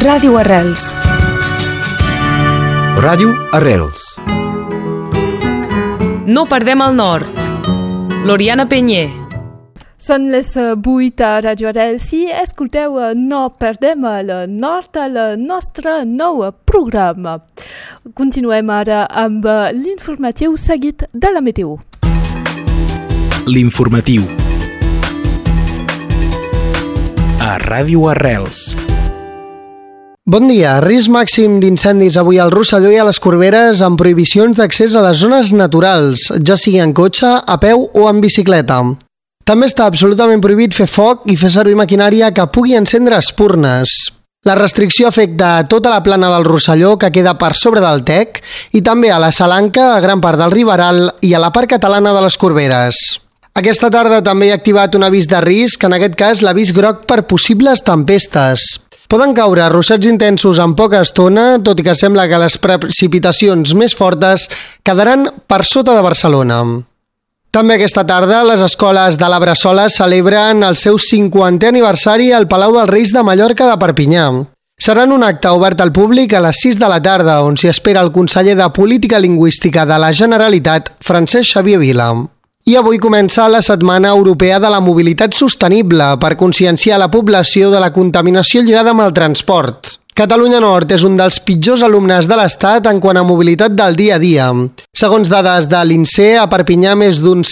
Ràdio Arrels. Ràdio Arrels. No perdem el nord. L'Oriana Penyer. Són les 8 a Ràdio Arrels i escolteu No perdem el nord al nostre nou programa. Continuem ara amb l'informatiu seguit de la meteo. L'informatiu a Ràdio Arrels. Bon dia. Risc màxim d'incendis avui al Rosselló i a les Corberes amb prohibicions d'accés a les zones naturals, ja sigui en cotxe, a peu o en bicicleta. També està absolutament prohibit fer foc i fer servir maquinària que pugui encendre espurnes. La restricció afecta a tota la plana del Rosselló, que queda per sobre del Tec, i també a la Salanca, a gran part del Riberal i a la part catalana de les Corberes. Aquesta tarda també he activat un avís de risc, en aquest cas l'avís groc per possibles tempestes. Poden caure ruixats intensos en poca estona, tot i que sembla que les precipitacions més fortes quedaran per sota de Barcelona. També aquesta tarda les escoles de la Bressola celebren el seu 50è aniversari al Palau dels Reis de Mallorca de Perpinyà. Serà un acte obert al públic a les 6 de la tarda, on s'hi espera el conseller de Política Lingüística de la Generalitat, Francesc Xavier Vila. I avui comença la Setmana Europea de la Mobilitat Sostenible per conscienciar la població de la contaminació lligada amb el transport. Catalunya Nord és un dels pitjors alumnes de l'Estat en quant a mobilitat del dia a dia. Segons dades de l'INSEE, a Perpinyà més d'un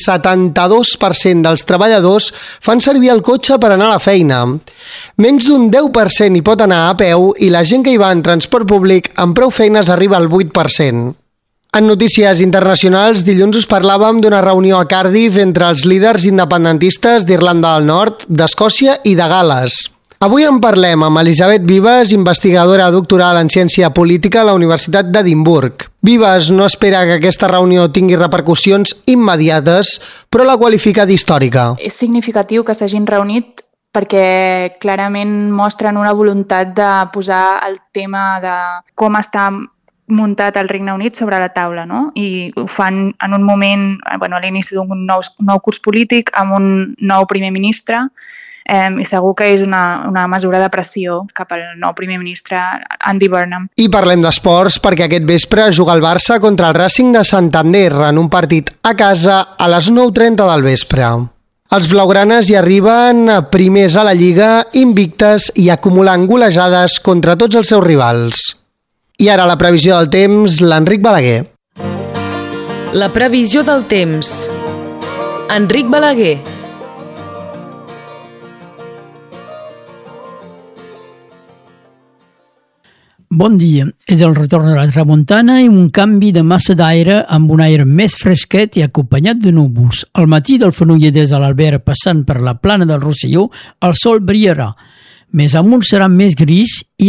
72% dels treballadors fan servir el cotxe per anar a la feina. Menys d'un 10% hi pot anar a peu i la gent que hi va en transport públic amb prou feines arriba al 8%. En notícies internacionals, dilluns us parlàvem d'una reunió a Cardiff entre els líders independentistes d'Irlanda del Nord, d'Escòcia i de Gal·les. Avui en parlem amb Elisabet Vives, investigadora doctoral en ciència política a la Universitat d'Edimburg. Vives no espera que aquesta reunió tingui repercussions immediates, però la qualifica d'històrica. És significatiu que s'hagin reunit perquè clarament mostren una voluntat de posar el tema de com està muntat el Regne Unit sobre la taula, no? I ho fan en un moment, a l'inici d'un nou curs polític amb un nou primer ministre, i segur que és una mesura de pressió cap al nou primer ministre Andy Burnham. I parlem d'esports perquè aquest vespre juga el Barça contra el Racing de Santander en un partit a casa a les 9:30 del vespre. Els blaugranes hi arriben primers a la Lliga, invictes i acumulant golejades contra tots els seus rivals. I ara la previsió del temps, l'Enric Balaguer. La previsió del temps. Enric Balaguer. Bon dia. És el retorn de la tramuntana i un canvi de massa d'aire amb un aire més fresquet i acompanyat de núvols. Al matí del Fenolledès a l'Albert passant per la plana del Rosselló, el sol brillarà. Més amunt serà més gris i